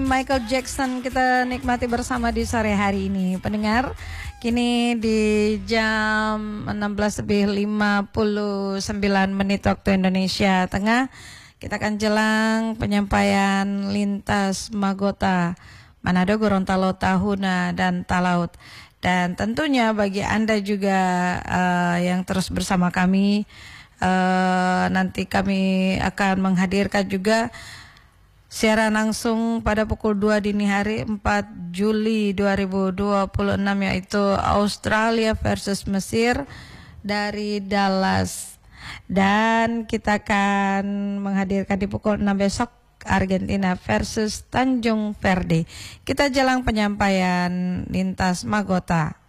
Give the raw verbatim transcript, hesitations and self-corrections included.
Michael Jackson kita nikmati bersama di sore hari ini. Pendengar, kini di jam enam belas lebih lima puluh sembilan menit waktu Indonesia Tengah, kita akan jelang penyampaian lintas Magota Manado, Gorontalo, Tahuna, dan Talaut. Dan tentunya bagi Anda juga uh, yang terus bersama kami, uh, nanti kami akan menghadirkan juga siaran langsung pada pukul dua dini hari empat Juli dua ribu dua puluh enam, yaitu Australia versus Mesir dari Dallas. Dan kita akan menghadirkan di pukul enam besok Argentina versus Tanjung Verde. Kita jelang penyampaian lintas Magota.